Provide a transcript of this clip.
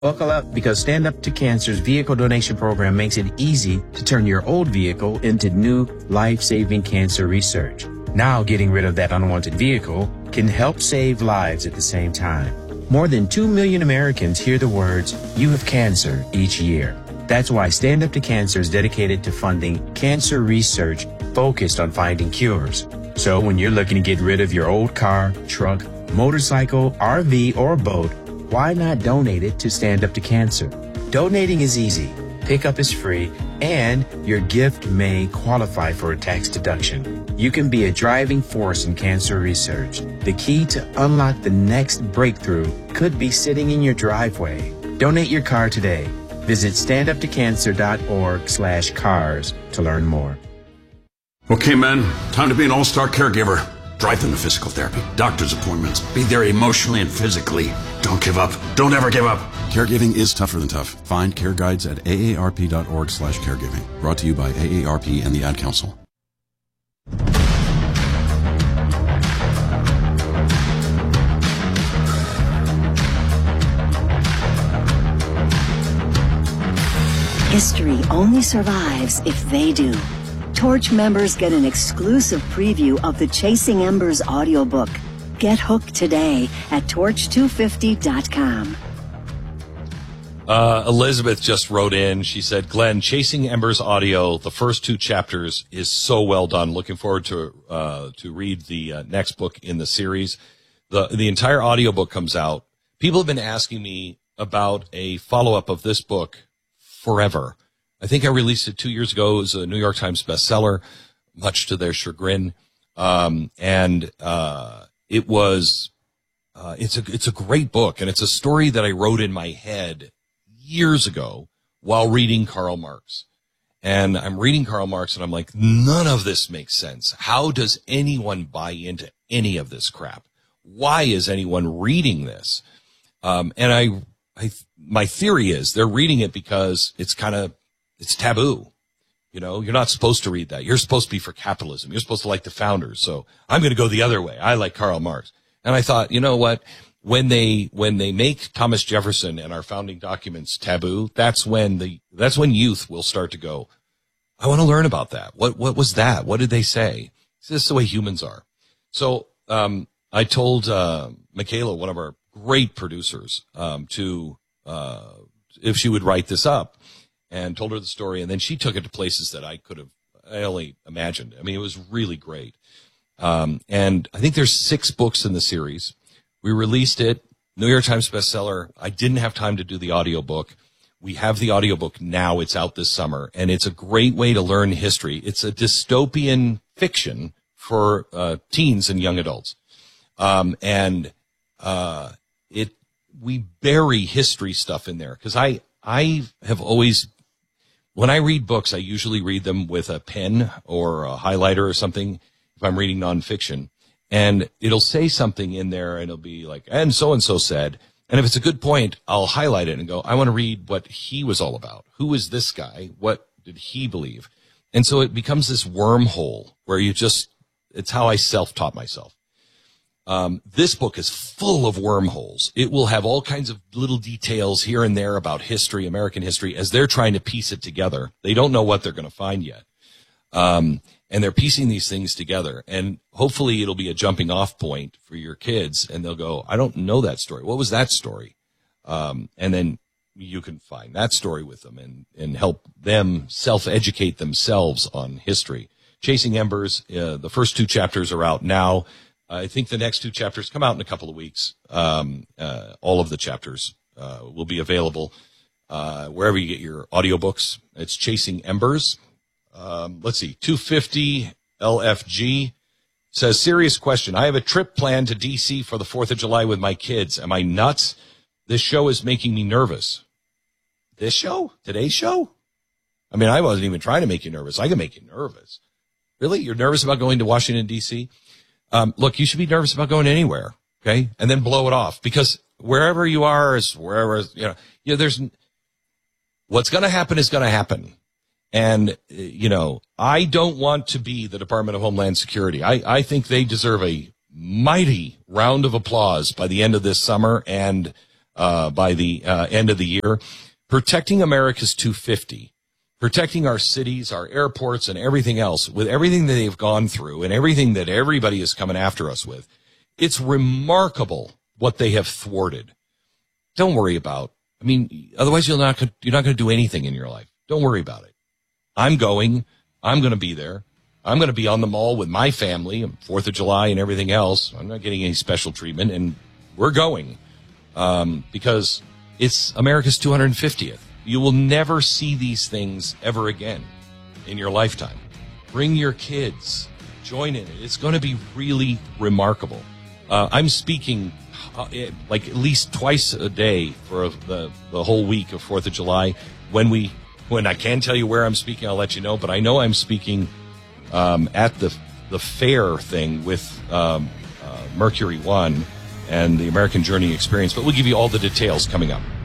Buckle up, because Stand Up to Cancer's vehicle donation program makes it easy to turn your old vehicle into new life-saving cancer research. Now, getting rid of that unwanted vehicle can help save lives at the same time. More than 2 million Americans hear the words, "You have cancer," each year. That's why Stand Up to Cancer is dedicated to funding cancer research focused on finding cures. So when you're looking to get rid of your old car, truck, motorcycle, RV, or boat, why not donate it to Stand Up to Cancer? Donating is easy, pickup is free, and your gift may qualify for a tax deduction. You can be a driving force in cancer research. The key to unlock the next breakthrough could be sitting in your driveway. Donate your car today. Visit standuptocancer.org/cars to learn more. Okay, men, time to be an all-star caregiver. Drive them to physical therapy, doctor's appointments. Be there emotionally and physically. Don't give up. Don't ever give up. Caregiving is tougher than tough. Find care guides at aarp.org/caregiving. Brought to you by AARP and the Ad Council. History only survives if they do. Torch members get an exclusive preview of the Chasing Embers audiobook. Get hooked today at torch250.com. Elizabeth just wrote in. She said, "Glenn, Chasing Embers audio, the first 2 chapters is so well done. Looking forward to read the next book in the series." The entire audiobook comes out. People have been asking me about a follow-up of this book forever. I think I released it 2 years ago. It was a New York Times bestseller, much to their chagrin. It was, it's a great book, and it's a story that I wrote in my head years ago while reading Karl Marx. And I'm reading Karl Marx, and I'm like, none of this makes sense. How does anyone buy into any of this crap? Why is anyone reading this? And my theory is they're reading it because it's taboo. You know, you're not supposed to read that. You're supposed to be for capitalism. You're supposed to like the founders. So I'm going to go the other way. I like Karl Marx. And I thought, you know what? When they make Thomas Jefferson and our founding documents taboo, that's when youth will start to go, I want to learn about that. What was that? What did they say? This is the way humans are. So, I told, Michaela, one of our great producers, if she would write this up, and told her the story. And then she took it to places that I only imagined. I mean, it was really great. And I think there's 6 books in the series. We released it, New York Times bestseller. I didn't have time to do the audiobook. We have the audiobook now. It's out this summer, and it's a great way to learn history. It's a dystopian fiction for teens and young adults. We bury history stuff in there, because I have always, when I read books, I usually read them with a pen or a highlighter or something if I'm reading nonfiction. And it'll say something in there, and it'll be like, and so-and-so said. And if it's a good point, I'll highlight it and go, I want to read what he was all about. Who is this guy? What did he believe? And so it becomes this wormhole where it's how I self-taught myself. This book is full of wormholes. It will have all kinds of little details here and there about history, American history, as they're trying to piece it together. They don't know what they're going to find yet. And they're piecing these things together. And hopefully it'll be a jumping off point for your kids, and they'll go, I don't know that story. What was that story? And then you can find that story with them and help them self-educate themselves on history. Chasing Embers, the first 2 chapters are out now. I think the next 2 chapters come out in a couple of weeks. All of the chapters will be available wherever you get your audiobooks. It's Chasing Embers. Let's see, 250 LFG says, serious question. I have a trip planned to D.C. for the 4th of July with my kids. Am I nuts? This show is making me nervous. This show? Today's show? I mean, I wasn't even trying to make you nervous. I can make you nervous. Really? You're nervous about going to Washington, D.C.? Look, you should be nervous about going anywhere, okay? And then blow it off, because wherever you are is wherever, what's going to happen is going to happen. And, I don't want to be the Department of Homeland Security. I think they deserve a mighty round of applause by the end of this summer. And by the end of the year. Protecting America's 250, protecting our cities, our airports, and everything else, with everything that they've gone through and everything that everybody is coming after us with. It's remarkable what they have thwarted. Don't worry about. I mean, otherwise you're not going to do anything in your life. Don't worry about it. I'm going to be there. I'm going to be on the mall with my family on 4th of July and everything else. I'm not getting any special treatment, and we're going because it's America's 250th. You will never see these things ever again in your lifetime. Bring your kids. Join in it. It's going to be really remarkable. I'm speaking like at least twice a day for the whole week of 4th of July. When I can tell you where I'm speaking, I'll let you know. But I know I'm speaking at the fair thing with Mercury One and the American Journey Experience. But we'll give you all the details coming up.